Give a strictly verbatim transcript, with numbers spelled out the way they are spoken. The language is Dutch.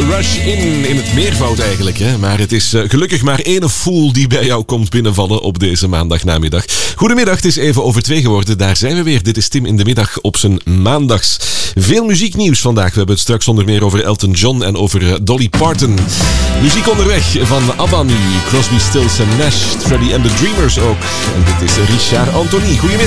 Rush in, in het meervoud eigenlijk. Hè? Maar het is uh, gelukkig maar één fool die bij jou komt binnenvallen op deze maandagnamiddag. Goedemiddag, het is even over twee geworden. Daar zijn we weer. Dit is Tim in de middag op zijn maandags. Veel muzieknieuws vandaag. We hebben het straks onder meer over Elton John en over uh, Dolly Parton. Muziek onderweg van ABBA nu. Crosby, Stills en Nash. Freddie and the Dreamers ook. En dit is Richard Anthony. Goedemiddag.